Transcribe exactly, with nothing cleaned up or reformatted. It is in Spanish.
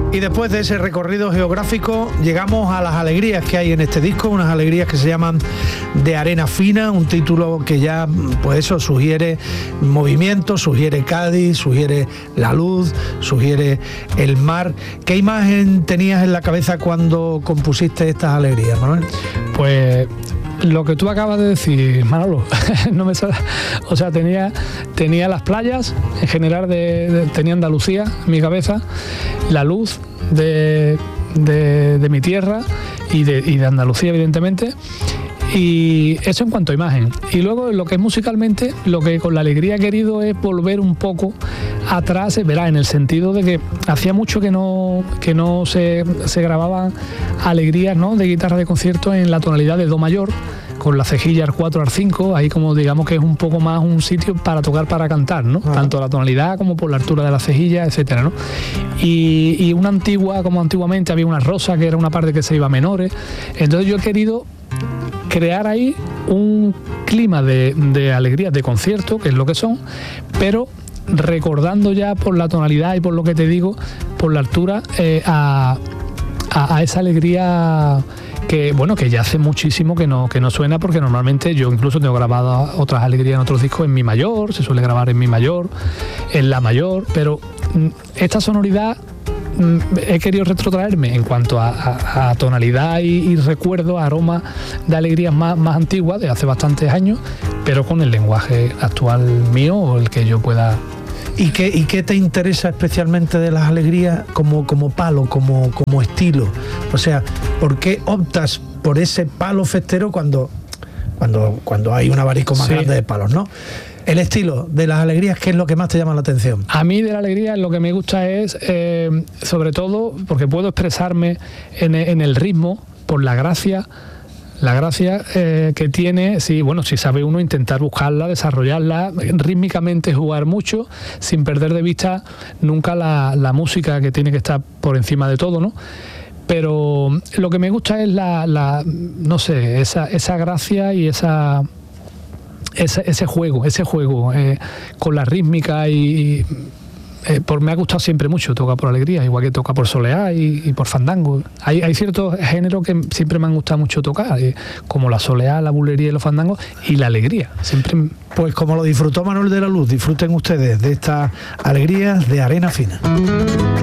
Y después de ese recorrido geográfico llegamos a las alegrías que hay en este disco, unas alegrías que se llaman De Arena Fina, un título que ya, pues eso, sugiere movimiento, sugiere Cádiz, sugiere la luz, sugiere el mar. ¿Qué imagen tenías en la cabeza cuando compusiste estas alegrías, Manuel? Pues lo que tú acabas de decir, Manolo, no me sale. O sea, tenía, tenía las playas, en general de, de, tenía Andalucía en mi cabeza, la luz de, de, de mi tierra y de, y de Andalucía, evidentemente. Y eso en cuanto a imagen. Y luego lo que es musicalmente, lo que con la alegría he querido es volver un poco atrás, verá, en el sentido de que hacía mucho que no, que no se, se grababan alegrías, ¿no?, de guitarra de concierto en la tonalidad de do mayor, con la cejilla al cuatro, al cinco, ahí como digamos que es un poco más un sitio para tocar, para cantar, ¿no? Ah. Tanto la tonalidad como por la altura de la cejilla, etcétera, ¿no? Y, y una antigua, como antiguamente había una rosa, que era una parte que se iba a menores. Entonces yo he querido crear ahí un clima de, de alegría, de concierto, que es lo que son, pero recordando ya por la tonalidad y por lo que te digo, por la altura, eh, a, a, a esa alegría que, bueno, que ya hace muchísimo que no, que no suena, porque normalmente yo incluso tengo grabado otras alegrías en otros discos en mi mayor, se suele grabar en mi mayor, en la mayor, pero esta sonoridad he querido retrotraerme en cuanto a, a, a tonalidad y, y recuerdo, aroma de alegrías más, más antiguas, de hace bastantes años, pero con el lenguaje actual mío o el que yo pueda. ¿Y qué, y qué te interesa especialmente de las alegrías como, como palo, como, como estilo? O sea, ¿por qué optas por ese palo festero cuando, cuando, cuando hay un abanico más sí. grande de palos, ¿no? El estilo de las alegrías, ¿qué es lo que más te llama la atención? A mí de la alegría lo que me gusta es, eh, sobre todo, porque puedo expresarme en, en el ritmo, por la gracia, la gracia eh, que tiene, sí, bueno, si sabe uno intentar buscarla, desarrollarla, rítmicamente jugar mucho, sin perder de vista nunca la, la música, que tiene que estar por encima de todo, ¿no? Pero lo que me gusta es la, la no sé, esa, esa gracia y esa... Ese, ese juego, ese juego eh, con la rítmica y, y eh, por, me ha gustado siempre mucho tocar por alegría, igual que toca por soleá y, y por fandango. Hay, hay ciertos géneros que siempre me han gustado mucho tocar, eh, como la soleá, la bulería y los fandangos, y la alegría. Siempre. Pues como lo disfrutó Manuel de la Luz, disfruten ustedes de estas alegrías de Arena Fina.